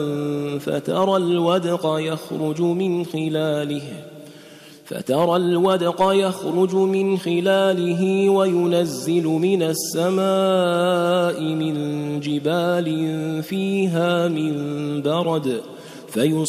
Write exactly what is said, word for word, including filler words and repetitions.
فترى الودق يخرج من خلاله فترى الودق يخرج من خلاله وينزل من السماء من جبال فيها من برد فيصيب